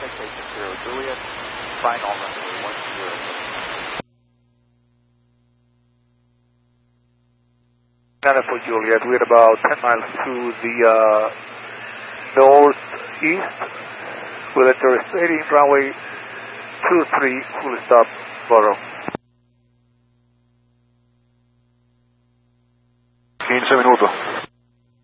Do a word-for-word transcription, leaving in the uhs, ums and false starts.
Station zero Juliet, final runway one zero. Nana for Juliet, we're about ten miles to the uh, northeast. We'll enter heading runway two three, full stop, Borough. quince minutos.